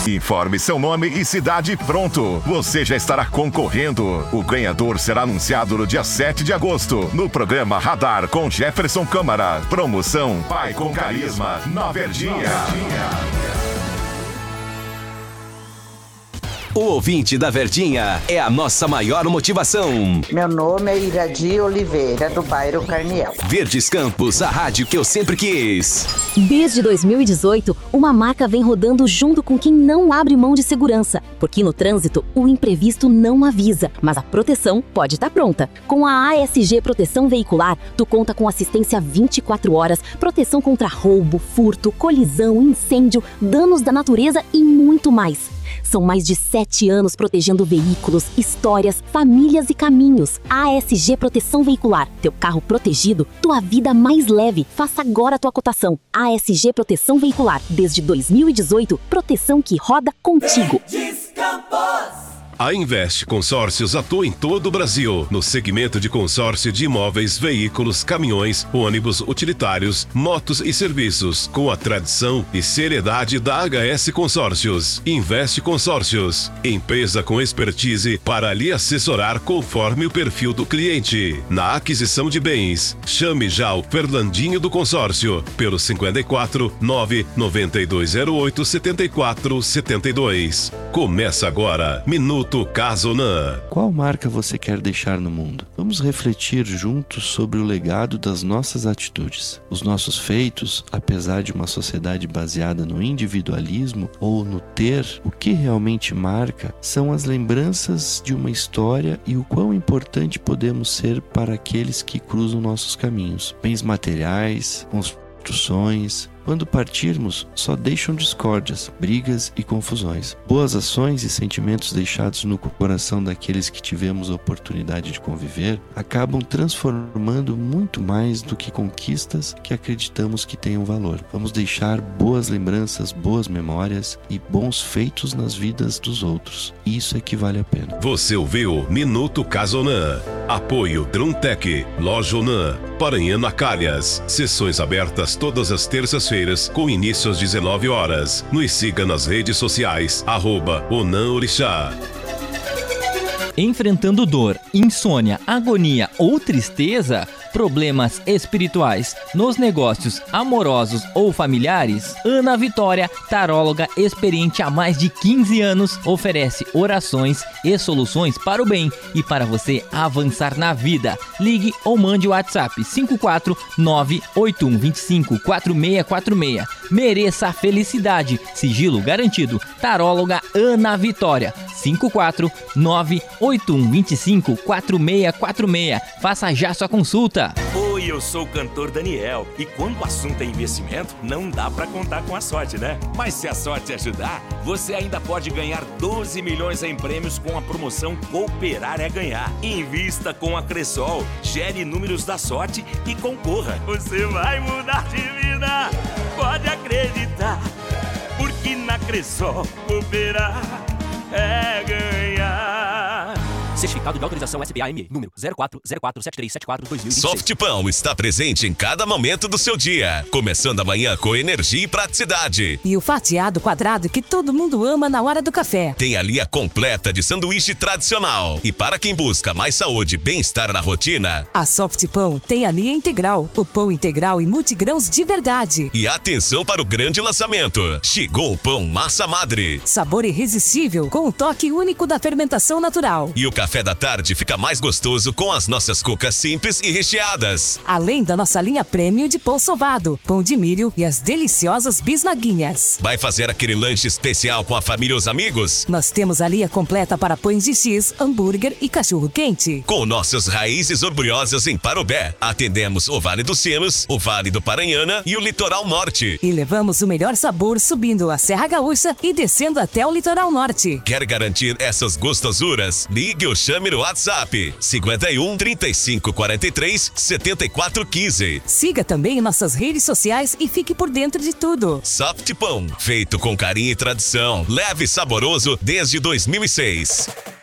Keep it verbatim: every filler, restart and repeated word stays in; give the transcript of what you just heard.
Informe seu nome e cidade pronto. Você já estará concorrendo. O ganhador será anunciado no dia sete de agosto, no programa Radar com Jefferson Câmara. Promoção Pai com Carisma, na Verdinha. O ouvinte da Verdinha é a nossa maior motivação. Meu nome é Iradi Oliveira, do bairro Carniel. Verdes Campos, a rádio que eu sempre quis. Desde dois mil e dezoito, uma marca vem rodando junto com quem não abre mão de segurança. Porque no trânsito, o imprevisto não avisa, mas a proteção pode estar pronta. Com a A S G Proteção Veicular, tu conta com assistência vinte e quatro horas, proteção contra roubo, furto, colisão, incêndio, danos da natureza e muito mais. São mais de sete anos protegendo veículos, histórias, famílias e caminhos. A S G Proteção Veicular. Teu carro protegido, tua vida mais leve. Faça agora a tua cotação. A S G Proteção Veicular. Desde dois mil e dezoito, proteção que roda contigo. A Invest Consórcios atua em todo o Brasil, no segmento de consórcio de imóveis, veículos, caminhões, ônibus, utilitários, motos e serviços, com a tradição e seriedade da H S Consórcios. Invest Consórcios, empresa com expertise para lhe assessorar conforme o perfil do cliente. Na aquisição de bens, chame já o Fernandinho do Consórcio, pelo cinquenta e quatro, nove, noventa e dois zero oito, setenta e quatro, setenta e dois. Começa agora, Minuto Casonan. Qual marca você quer deixar no mundo? Vamos refletir juntos sobre o legado das nossas atitudes. Os nossos feitos, apesar de uma sociedade baseada no individualismo ou no ter, o que realmente marca são as lembranças de uma história e o quão importante podemos ser para aqueles que cruzam nossos caminhos. Bens materiais, construções. Quando partirmos, só deixam discórdias, brigas e confusões. Boas ações e sentimentos deixados no coração daqueles que tivemos a oportunidade de conviver acabam transformando muito mais do que conquistas que acreditamos que tenham valor. Vamos deixar boas lembranças, boas memórias e bons feitos nas vidas dos outros. Isso é que vale a pena. Você ouviu Minuto Casonan. Apoio Druntec, Loja Onan, Paranhana Calhas. Sessões abertas todas as terças-feiras com início às dezenove horas. Nos siga nas redes sociais, arroba Onan Orixá. Enfrentando dor, insônia, agonia ou tristeza, problemas espirituais, nos negócios amorosos ou familiares, Ana Vitória, taróloga experiente há mais de quinze anos, oferece orações e soluções para o bem e para você avançar na vida. Ligue ou mande o WhatsApp cinco quatro nove oito um dois cinco quatro seis quatro seis. Mereça a felicidade, sigilo garantido. Taróloga Ana Vitória, cinco quatro nove oito um dois cinco quatro seis quatro seis. Faça já sua consulta. Oi, eu sou o cantor Daniel e quando o assunto é investimento, não dá pra contar com a sorte, né? Mas se a sorte ajudar, você ainda pode ganhar doze milhões em prêmios com a promoção Cooperar é Ganhar. Invista com a Cressol, gere números da sorte e concorra. Você vai mudar de vida, pode acreditar, porque na Cressol Cooperar é ganhar. Certificado de autorização S B A M E, número zero quatro zero quatro sete três sete quatro dois mil e vinte e seis. Softpão está presente em cada momento do seu dia, começando amanhã com energia e praticidade. E o fatiado quadrado que todo mundo ama na hora do café. Tem a linha completa de sanduíche tradicional. E para quem busca mais saúde e bem-estar na rotina, a Softpão tem a linha integral, o pão integral e multigrãos de verdade. E atenção para o grande lançamento. Chegou o pão massa madre. Sabor irresistível com o toque único da fermentação natural. E o café café da tarde fica mais gostoso com as nossas cucas simples e recheadas. Além da nossa linha premium de pão sovado, pão de milho e as deliciosas bisnaguinhas. Vai fazer aquele lanche especial com a família e os amigos? Nós temos a linha completa para pães de X, hambúrguer e cachorro-quente. Com nossas raízes orgulhosas em Parobé, atendemos o Vale dos Sinos, o Vale do Paranhana e o Litoral Norte. E levamos o melhor sabor subindo a Serra Gaúcha e descendo até o Litoral Norte. Quer garantir essas gostosuras? Ligue ou chame no WhatsApp cinquenta e um, trinta e cinco, quarenta e três, setenta e quatro, quinze. Siga também nossas redes sociais e fique por dentro de tudo. Softpão, feito com carinho e tradição, leve e saboroso desde dois mil e seis.